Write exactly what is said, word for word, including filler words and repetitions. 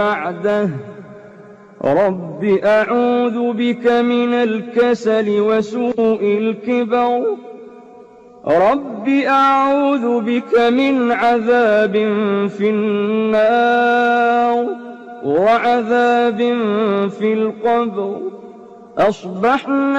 بعده رب أعوذ بك من الكسل وسوء الكبر رب أعوذ بك من عذاب في النار وعذاب في القبر. أصبحنا